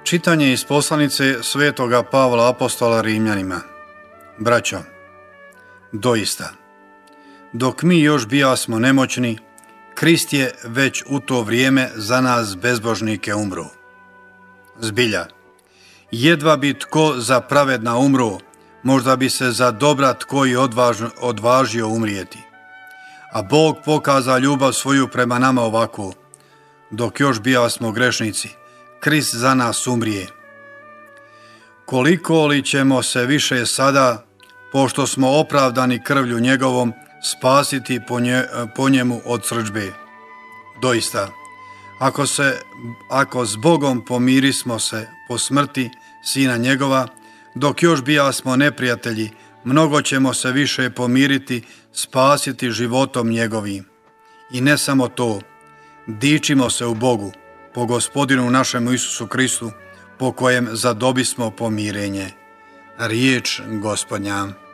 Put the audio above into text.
Čitanje iz poslanice svetoga Pavla apostola Rimljanima. Braćo, doista, dok mi još bijasmo nemoćni, Krist je već u to vrijeme za nas bezbožnike umro. Zbilja, jedva bi tko za pravedna umro, možda bi se za dobra tko i odvažio umrijeti. A Bog pokaza ljubav svoju prema nama ovako: dok još bijasmo grešnici, Krist za nas umrije. Koliko li ćemo se više sada, pošto smo opravdani krvlju njegovom, spasiti po njemu od srdžbe? Doista, ako s Bogom pomirismo se po smrti Sina njegova, dok još bijasmo neprijatelji, mnogo ćemo se više pomiriti, spasiti životom njegovim. I ne samo to, dičimo se u Bogu, po Gospodinu našemu Isusu Kristu, po kojem zadobismo pomirenje. Riječ Gospodnja.